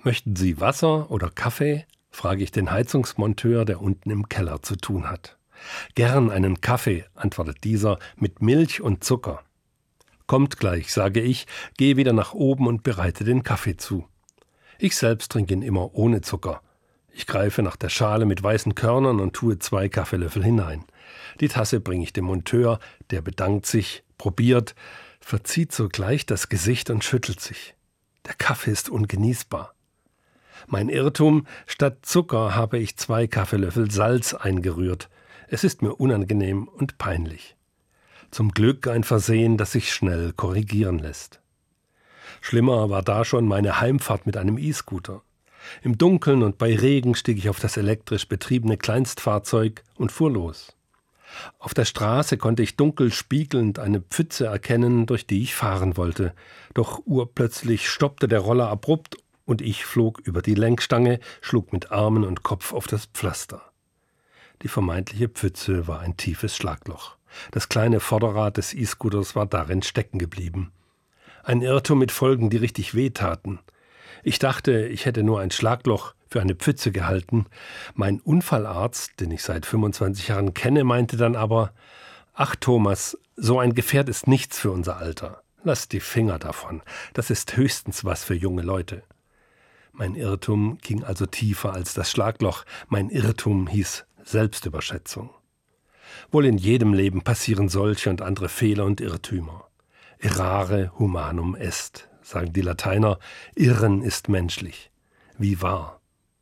Möchten Sie Wasser oder Kaffee? Frage ich den Heizungsmonteur, der unten im Keller zu tun hat. Gern einen Kaffee, antwortet dieser, mit Milch und Zucker. Kommt gleich, sage ich, gehe wieder nach oben und bereite den Kaffee zu. Ich selbst trinke ihn immer ohne Zucker. Ich greife nach der Schale mit weißen Körnern und tue 2 Kaffeelöffel hinein. Die Tasse bringe ich dem Monteur, der bedankt sich, probiert, verzieht sogleich das Gesicht und schüttelt sich. Der Kaffee ist ungenießbar. Mein Irrtum, statt Zucker habe ich 2 Kaffeelöffel Salz eingerührt. Es ist mir unangenehm und peinlich. Zum Glück ein Versehen, das sich schnell korrigieren lässt. Schlimmer war da schon meine Heimfahrt mit einem E-Scooter. Im Dunkeln und bei Regen stieg ich auf das elektrisch betriebene Kleinstfahrzeug und fuhr los. Auf der Straße konnte ich dunkel spiegelnd eine Pfütze erkennen, durch die ich fahren wollte. Doch urplötzlich stoppte der Roller abrupt und ich flog über die Lenkstange, schlug mit Armen und Kopf auf das Pflaster. Die vermeintliche Pfütze war ein tiefes Schlagloch. Das kleine Vorderrad des E-Scooters war darin stecken geblieben. Ein Irrtum mit Folgen, die richtig wehtaten. Ich dachte, ich hätte nur ein Schlagloch für eine Pfütze gehalten. Mein Unfallarzt, den ich seit 25 Jahren kenne, meinte dann aber: »Ach Thomas, so ein Gefährt ist nichts für unser Alter. Lass die Finger davon. Das ist höchstens was für junge Leute.« Mein Irrtum ging also tiefer als das Schlagloch. Mein Irrtum hieß Selbstüberschätzung. Wohl in jedem Leben passieren solche und andere Fehler und Irrtümer. Errare humanum est, sagen die Lateiner. Irren ist menschlich. Wie wahr.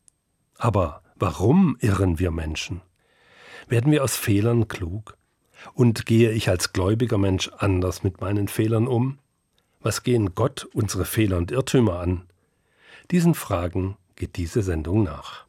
Aber warum irren wir Menschen? Werden wir aus Fehlern klug? Und gehe ich als gläubiger Mensch anders mit meinen Fehlern um? Was gehen Gott unsere Fehler und Irrtümer an? Diesen Fragen geht diese Sendung nach.